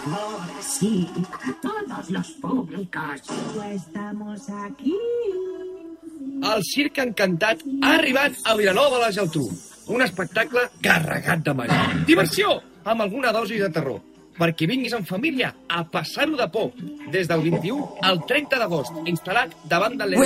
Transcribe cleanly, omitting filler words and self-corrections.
Ahora sí, todos los públicos. Estamos aquí. El Circ Encantat ha arribat a Vilanova de la Geltrú. Un espectacle carregat de màgia. Diversió, amb alguna dosi de terror. Perquè vinguis en família a passar-ho de por. Des del 21 al 30 d'agost, instal·lat davant del